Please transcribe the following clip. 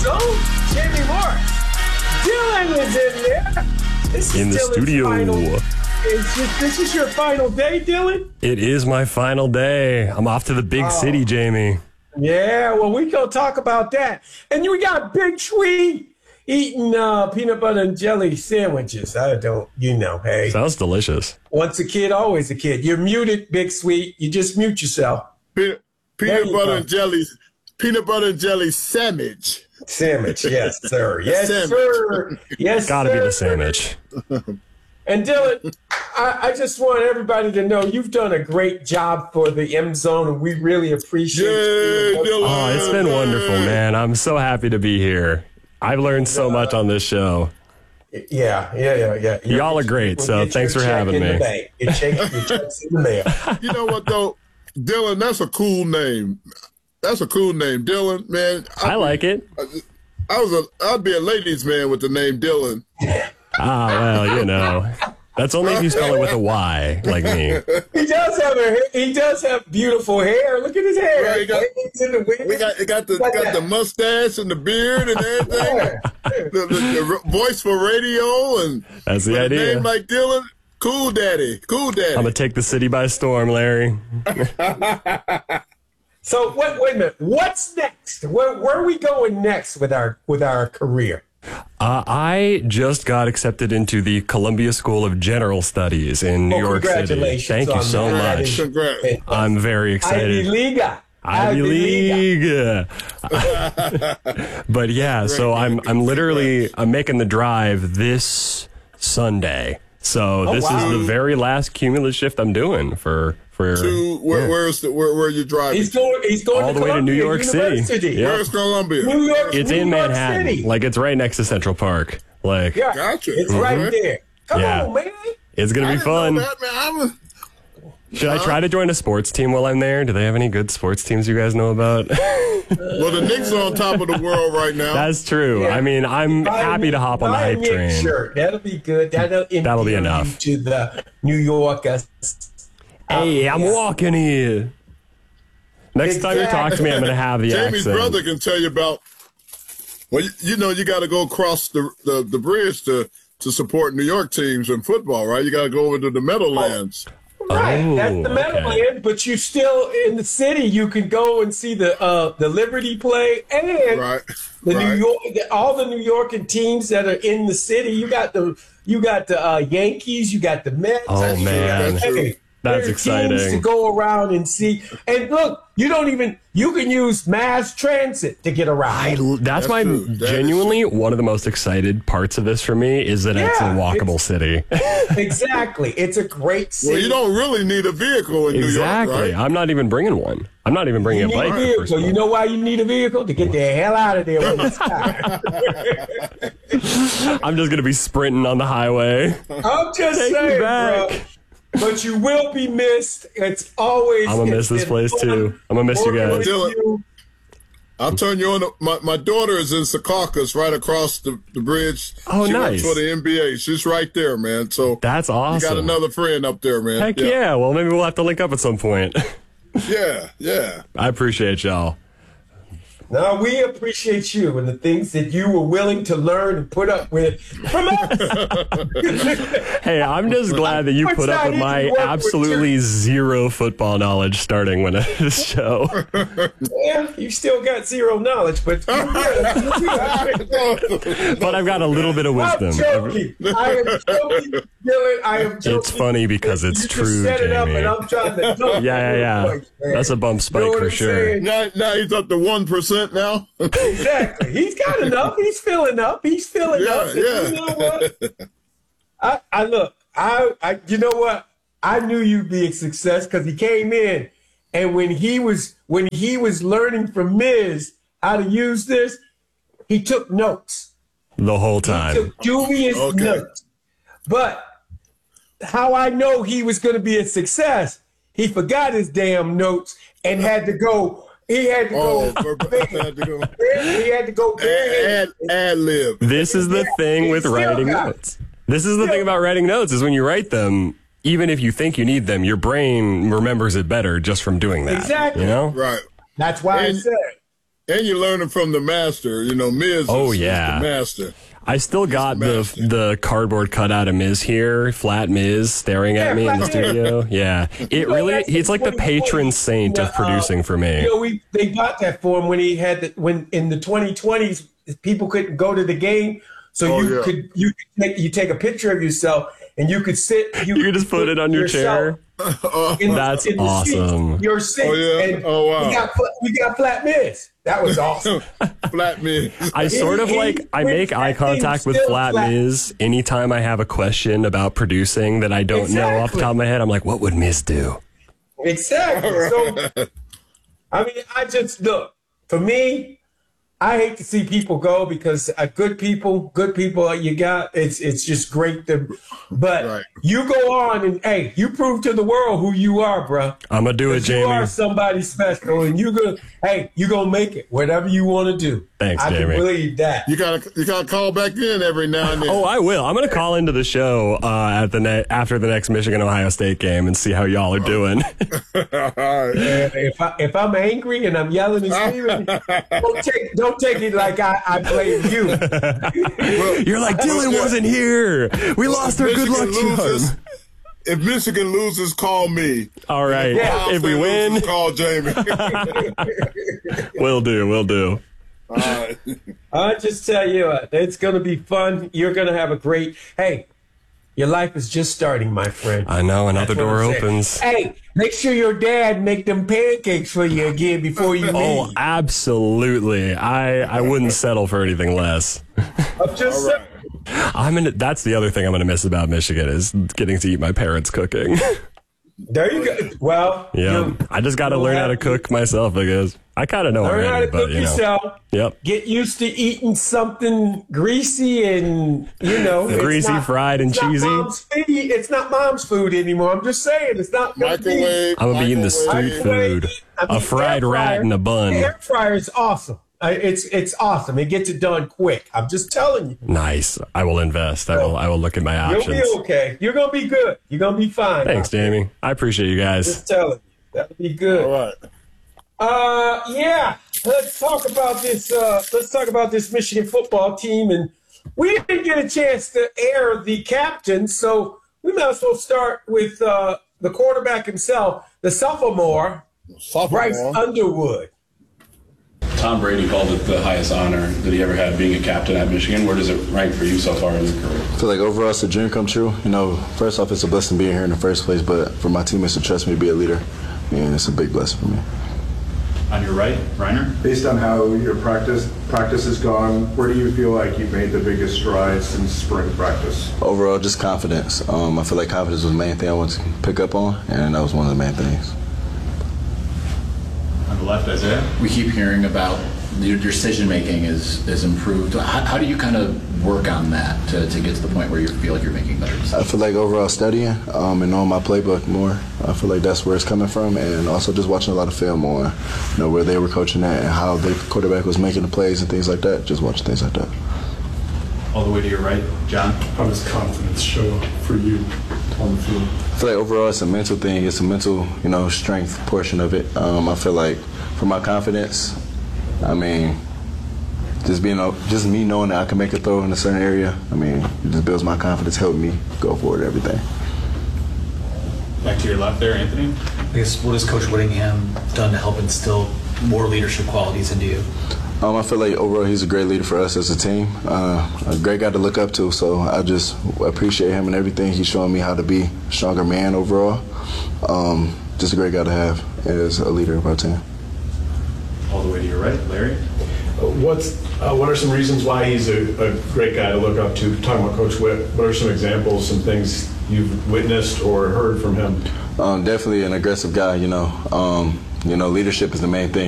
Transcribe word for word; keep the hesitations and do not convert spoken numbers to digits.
zone. Jamie Morris. Dylan is in there. This is in the Dylan's studio. Final, is this, this is your final day, Dylan? It is my final day. I'm off to the big Oh. city, Jamie. Yeah, well, we gonna talk about that. And we got Big Sweet eating uh, peanut butter and jelly sandwiches. I don't, you know, hey. Sounds delicious. Once a kid, always a kid. You're muted, Big Sweet. You just mute yourself. Peanut, There peanut you butter go. and jelly, peanut butter and jelly sandwich. Sandwich, yes, sir. Yes, Sandwich. sir. Yes, Gotta sir. be the sandwich. And Dylan, I, I just want everybody to know you've done a great job for the M Zone, and we really appreciate Yeah, you. Dylan. Oh, it's been wonderful, man. I'm so happy to be here. I've learned so much on this show. Yeah, yeah, yeah, yeah. You're- Y'all are great, we'll so get thanks your for check having in the me. bank. Your check, your check's in the mail. You know what though, Dylan? That's a cool name. That's a cool name, Dylan. Man, I like it. I was a. I'd be a ladies' man with the name Dylan. Ah, well, you know. That's only if you spell it with a Y, like me. He does have a he does have beautiful hair. Look at his hair. Right, he got- He's in the wind. We got it got the got the mustache and the beard and everything. Yeah. the, the, the voice for radio and That's the with a idea. name like Dylan. Cool daddy, cool daddy. I'm going to take the city by storm, Larry. So wait, wait a minute. What's next? Where, where are we going next with our with our career? Uh, I just got accepted into the Columbia School of General Studies in New Well, York City. congratulations Thank you on so that. much. Congrats. I'm very Ivy excited. League. Ivy League. But yeah, so I'm I'm literally I'm making the drive this Sunday. So this wow. is the very last cumulus shift I'm doing for for To where, yeah. where's the where, where you driving? He's going. He's going All to the way to New Columbia York City. University. Yeah. Where's Columbia? New York. It's New in York Manhattan. City. Like it's right next to Central Park. Like Yeah, Gotcha. It's Mhm. right there. Come Yeah. on, man. it's gonna I be didn't fun. know that, man. I'm a, Should I try to join a sports team while I'm there? Do they have any good sports teams you guys know about? well, the Knicks are on top of the world right now. That's true. Yeah. I mean, I'm Buy happy me- to hop on the buy hype me a train. Shirt. That'll be good. That'll, That'll be endear enough. you to the New Yorkers. Hey, I'm Yeah. walking here. Next time you talk to me, I'm going to have the Jamie's accent. brother can tell you about. Well, you, you know, you got to go across the, the the bridge to to support New York teams in football, right? You got to go over to the Meadowlands. Right, Oh, that's the okay. Meadowland, but you still in the city. You can go and see the uh, the Liberty play and Right. the right. New York, the, all the New York teams that are in the city. You got the you got the uh, Yankees, you got the Mets. Oh, That's man. That's true. That's there's exciting. Teams to go around and see. And look, you don't even you can use mass transit to get around. I, that's, That's my true. That is genuinely one of the most excited parts of this for me is that it's a Yeah, walkable it's- city. Exactly, it's a great city. Well, you don't really need a vehicle in exactly. New York, right? I'm not even bringing one. I'm not even bringing You a need bike. a for the first vehicle. You one. know why you need a vehicle? To get the hell out of there when it's time. I'm just going to be sprinting on the highway. I'm just Take me saying, back. bro. But you will be missed. It's always. I'm gonna miss it's this been place, fun too. I'm gonna miss you working guys. with Dylan. you. I'll turn you on. To, my my daughter is in Secaucus, right across the, the bridge. Oh, she nice. works for the N B A. She's right there, man. So That's you awesome. got another friend up there, man. Heck yeah. Well, maybe we'll have to link up at some point. Yeah, yeah. I appreciate y'all. Now we appreciate you and the things that you were willing to learn and put up with from us. Hey, I'm just glad that you It's put up not with my easy work with absolutely zero football knowledge starting when this show. Yeah, you still got zero knowledge, but you good. But I've got a little bit of I'm wisdom. joking. I am joking, Dylan. I am joking. It's funny because it's you true, just set it up, Jamie. and I'm trying to. Dunk Yeah, yeah, yeah. Point, man. That's a bump spike You know what for I'm sure. saying? Now, now he's up to one percent now. Exactly. He's got enough. He's filling up. He's filling Yeah, up. yeah. You know what? I, I look. I, I. You know what? I knew you'd be a success because he came in, and when he was when he was learning from Miz how to use this, he took notes. The whole He time. took dubious Okay. notes. But how I know he was going to be a success, he forgot his damn notes and had to go. He had to Oh, go. for- had to go. He had to go. Ad, ad lib. This is the thing with Still writing got it. notes. This is the thing about writing notes is when you write them, even if you think you need them, your brain remembers it better just from doing that. Exactly. You know? Right. That's why I And- said. And you're learning from the master. You know, Miz Oh, is, yeah. is the master. I still got the the master. the cardboard cutout of Miz here, flat Miz, staring Yeah, at me in the flat Miz. studio. Yeah, it really he's like the patron saint of producing for me. You know, we they got that for him when he had the, when in the twenty twenties people couldn't go to the game, so Oh, you yeah. could you could take, you take a picture of yourself and you could sit. You, You could just put it on your yourself chair. in- That's in the awesome. seat, your seat. Oh, yeah? And Oh, wow. We got fla- we got flat Miz. That was awesome. Flat Miz. I sort of he- like I when make eye that thing contact with still Flat flat. Miz anytime I have a question about producing that I don't know off the Exactly. top of my head. I'm like, what would Miz do? Exactly. So, I mean, I just look for me. I hate to see people go because uh, good people, good people you got. It's it's just great to, but Right. you go on and hey, you prove to the world who you are, bro. I'm gonna do it, You are Jamie. somebody special, and you gonna hey, you gonna make it. Whatever you want to do. Thanks, I Jamie. can believe that. You gotta you gotta call back in every now and then. Oh, I will. I'm gonna call into the show uh, at the ne- after the next Michigan Ohio State game and see how y'all are doing. All right. And if I if I'm angry and I'm yelling and screaming, don't take don't take it like I, I blame you. You're like, Dylan wasn't here. We lost our good luck Michigan loses, charm. if Michigan loses, call me. All right. Yeah. If we Ohio State win, loses, call Jamie. we'll do. We'll do. All right. I just tell you, uh, it's going to be fun. You're going to have a great. Hey, your life is just starting, my friend. I know another That's what door I'm saying. opens. Hey, make sure your dad make them pancakes for you again before you Oh, leave. absolutely. I I wouldn't settle for anything less. I'm just All right. I'm in. That's the other thing I'm gonna miss about Michigan is getting to eat my parents' cooking. there you go. Well, Yeah, you I just got to learn how to cook myself. I guess I kind of know learn how already, to but cook you know. yourself. Yep. Get used to eating something greasy and you know it's Greasy, not- fried, and it's not cheesy. mom's food. It's not mom's food anymore. I'm just saying it's not gonna be- Microwave. I'm gonna be eating the street microwave. food, I mean, a fried air rat fryer- in a bun. Air fryer is awesome. I, it's it's awesome. It gets it done quick. I'm just telling you. Nice. I will invest. I will. I will look at my You'll options. be okay. You're gonna be good. You're gonna be fine. Thanks, Jamie. I appreciate you guys. Just telling you. That'll be good. All right. Uh, yeah. Let's talk about this. Uh, let's talk about this Michigan football team, and we didn't get a chance to air the captain, so we might as well start with uh, the quarterback himself, the sophomore, Sophomore. Bryce Underwood. Tom Brady called it the highest honor that he ever had being a captain at Michigan. Where does it rank for you so far in your career? I feel like overall it's a dream come true. You know, first off, it's a blessing being here in the first place, but for my teammates to trust me to be a leader, and it's a big blessing for me. On your right, Reiner? Based on how your practice practice has gone, where do you feel like you've made the biggest strides since spring practice? Overall, just confidence. Um, I feel like confidence was the main thing I wanted to pick up on, and that was one of the main things. On the left, Isaiah? We keep hearing about your decision making is is improved. How, how do you kind of work on that to, to get to the point where you feel like you're making better I decisions? feel like overall studying um, and knowing my playbook more, I feel like that's where it's coming from, and also just watching a lot of film on, you know, where they were coaching at and how the quarterback was making the plays and things like that. Just watching things like that. All the way to your right, John? How does confidence show up for you on the field? I feel like overall it's a mental thing. It's a mental, you know, strength portion of it. Um, I feel like for my confidence, I mean, just being, a- just me knowing that I can make a throw in a certain area, I mean, it just builds my confidence, help me go forward, everything. Back to your left there, Anthony? I guess what has Coach Whittingham done to help instill more leadership qualities into you? Um, I feel like overall he's a great leader for us as a team, uh, a great guy to look up to. So I just appreciate him and everything. He's showing me how to be a stronger man overall. Um, just a great guy to have as a leader of our team. All the way to your right, Larry? What's uh, what are some reasons why he's a, a great guy to look up to? Talking about Coach Witt, what are some examples, some things you've witnessed or heard from him? Um, definitely an aggressive guy. You know, um, you know, leadership is the main thing.